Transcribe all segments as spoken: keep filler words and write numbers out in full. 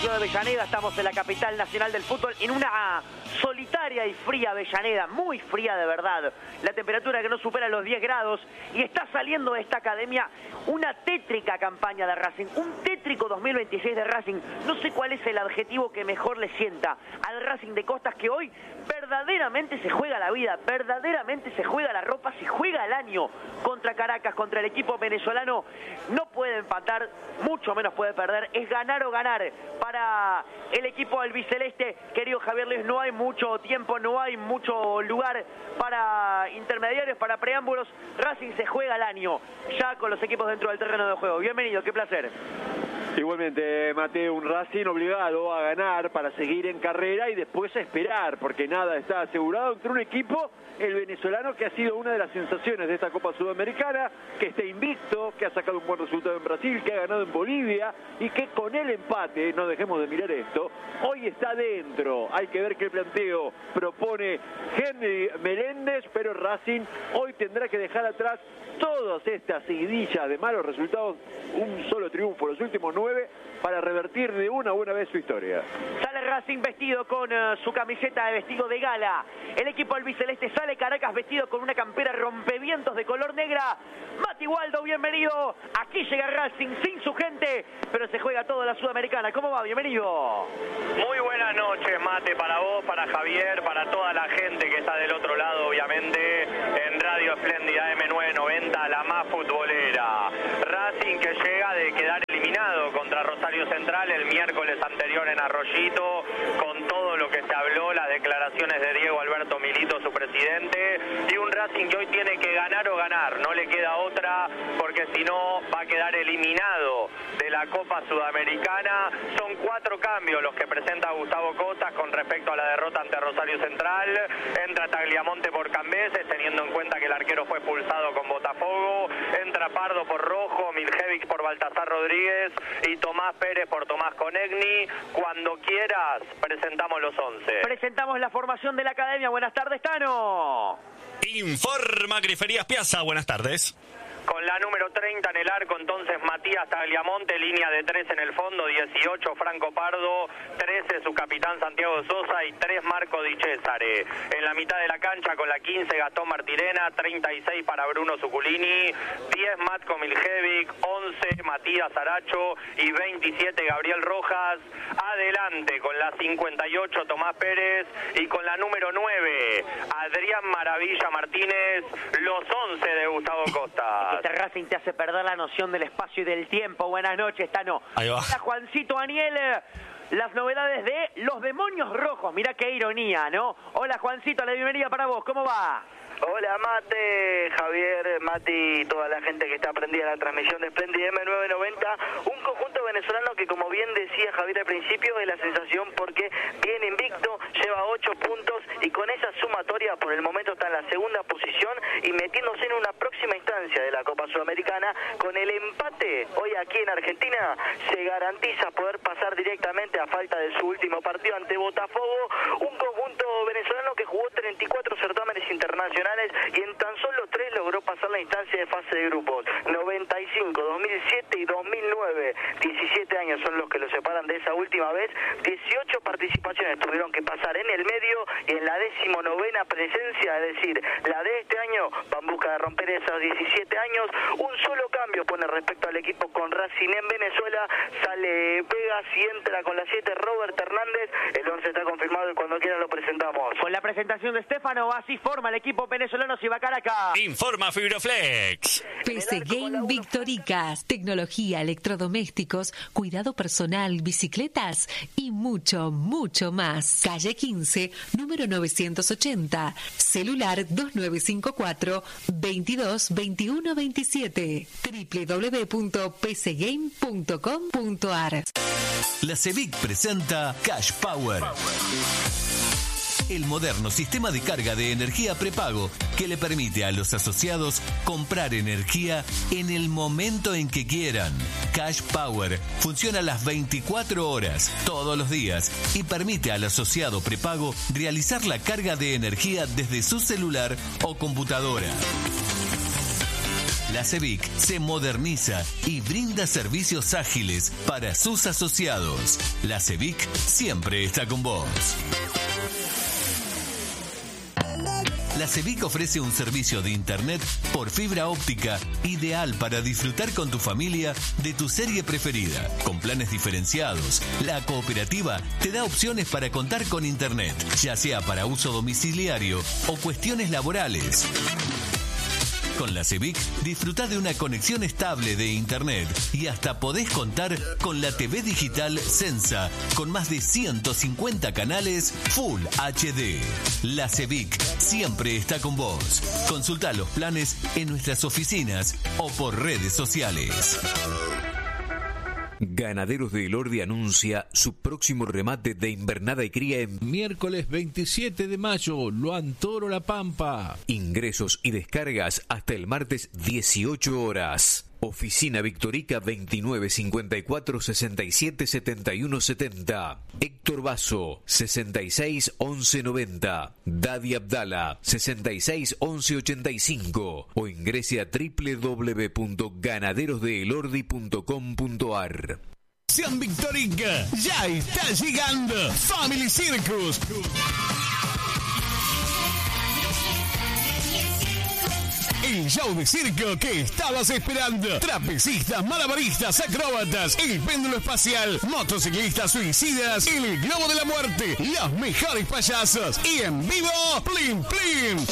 de Avellaneda, estamos en la capital nacional del fútbol, en una solitaria y fría Avellaneda, muy fría de verdad, la temperatura que no supera los diez grados, y está saliendo de esta academia una tétrica campaña de Racing, un tétrico dos mil veintiséis de Racing. No sé cuál es el adjetivo que mejor le sienta al Racing de Costas, que hoy verdaderamente se juega la vida, verdaderamente se juega la ropa, se juega el año contra Caracas, contra el equipo venezolano. No puede empatar, mucho menos puede perder, es ganar o ganar para el equipo albiceleste. Querido Javier Luis, no hay mucho tiempo, no hay mucho lugar para intermediarios, para preámbulos. Racing se juega el año ya con los equipos dentro del terreno de juego. Bienvenido, qué placer. Igualmente, Mateo, un Racing obligado a ganar para seguir en carrera y después a esperar, porque nada está asegurado entre un equipo, el venezolano, que ha sido una de las sensaciones de esta Copa Sudamericana, que está invicto, que ha sacado un buen resultado en Brasil, que ha ganado en Bolivia y que con el empate, no dejemos de mirar esto, hoy está dentro. Hay que ver qué planteo propone Henry Meléndez, pero Racing hoy tendrá que dejar atrás todas estas seguidillas de malos resultados, un solo triunfo, los últimos nueve, para revertir de una buena vez su historia. Sale Racing vestido con uh, su camiseta de vestido de gala. El equipo albiceleste sale Caracas vestido con una campera rompevientos de color negra. Mati Waldo, bienvenido. Aquí llega Racing sin su gente, pero se juega toda la Sudamericana. ¿Cómo va? Bienvenido. Muy buenas noches, Mate, para vos, para Javier, para toda la gente que está del otro lado, obviamente, en Radio Espléndida M nueve noventa, la más futbolera. Racing que llega de quedar eliminado contra Rosario Central el miércoles anterior en Arroyito, con todo lo que se habló, las declaraciones de Diego Alberto Milito, su presidente, y un Racing que hoy tiene que ganar o ganar, no le queda otra, porque si no va a quedar eliminado de la Copa Sudamericana. Son cuatro cambios los que presenta Gustavo Costas con respecto a la derrota ante Rosario Central. Entra Tagliamonte por Cambeses, teniendo en cuenta que el arquero fue expulsado con Botafogo. Entra Pardo por Rojo, Miljevic por Baltasar Rodríguez y Tomás Pérez por Tomás Conegni. Cuando quieras, presentamos los once. Presentamos la formación de la academia. Buenas tardes, Tano. Informa Griferías Piazza. Buenas tardes. Con la número treinta en el arco, entonces Matías Tagliamonte, línea de tres en el fondo, dieciocho Franco Pardo, trece su capitán Santiago Sosa y tres Marco Di Cesare. En la mitad de la cancha con la quince Gastón Martirena, treinta y seis para Bruno Zuculini, diez Matko Miljevic, once Matías Aracho y veintisiete Gabriel Rojas. Adelante con la cincuenta y ocho Tomás Pérez y con la número nueve Adrián Maravilla Martínez, los once de Gustavo Costa. Este Racing te hace perder la noción del espacio y del tiempo. Buenas noches, Tano. Ahí va. Hola, Juancito Aniel. Las novedades de los demonios rojos. Mirá qué ironía, ¿no? Hola, Juancito, la bienvenida para vos. ¿Cómo va? Hola, Mate, Javier, Mati y toda la gente que está prendida a la transmisión de Espléndida M nueve noventa. Un conjunto venezolano que, como bien decía Javier al principio, es la sensación porque viene invicto, lleva ocho puntos y con esa sumatoria por el momento está en la segunda posición y metiéndose en una próxima instancia de la Copa Sudamericana. Con el empate hoy aquí en Argentina se garantiza poder pasar directamente a falta de su último partido ante Botafogo. Un conjunto venezolano que jugó treinta y cuatro certámenes internacionales y en tan solo tres logró pasar la instancia de fase de grupos. noventa y cinco, dos mil siete y dos mil nueve. diecisiete años son los que lo separan de esa última vez. dieciocho participaciones tuvieron que pasar en el medio y en la decimonovena presencia, es decir, la de este año va en busca de romper esos diecisiete años. Un solo cambio pone respecto al equipo con Racing en Venezuela. Sale Vegas y entra con la siete Robert Hernández. El once está confirmado y cuando quiera lo presentamos. Con la presentación de Stefano, así forma el equipo venezolano si va a Caracas. Informa Fibroflex. P C Game Victoricas, tecnología, electrodomésticos, cuidado personal, bicicletas y mucho, mucho más. Calle quince, número novecientos ochenta, celular dos nueve cinco cuatro, veintidós veintiuno veintisiete, doble u doble u doble u punto p c game punto com punto a r. La CEVIC presenta Cash Power. El moderno sistema de carga de energía prepago que le permite a los asociados comprar energía en el momento en que quieran. Cash Power funciona las veinticuatro horas, todos los días, y permite al asociado prepago realizar la carga de energía desde su celular o computadora. La La CEVIC se moderniza y brinda servicios ágiles para sus asociados. La CEVIC siempre está con vos. La CEVIC ofrece un servicio de internet por fibra óptica ideal para disfrutar con tu familia de tu serie preferida. Con planes diferenciados, la cooperativa te da opciones para contar con internet, ya sea para uso domiciliario o cuestiones laborales. Con la CEVIC disfrutá de una conexión estable de internet y hasta podés contar con la T V digital Sensa con más de ciento cincuenta canales Full H D. La CEVIC siempre está con vos. Consultá los planes en nuestras oficinas o por redes sociales. Ganaderos de Elordi anuncia su próximo remate de invernada y cría en miércoles veintisiete de mayo, Luan Toro La Pampa. Ingresos y descargas hasta el martes dieciocho horas. Oficina Victorica veintinueve cincuenta y cuatro sesenta y siete setenta y uno setenta. Héctor Basso sesenta y seis once noventa. Dadi Abdala sesenta y seis once ochenta y cinco. O ingrese a doble u doble u doble u punto ganaderos de elordi punto com punto a r. Sean Victorica, ya está llegando Family Circus. El show de circo que estabas esperando. Trapecistas, malabaristas, acróbatas, el péndulo espacial, motociclistas suicidas, el globo de la muerte, los mejores payasos y en vivo, Plim Plim.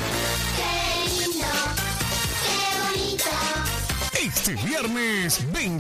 Qué lindo, qué bonito. Este viernes veinte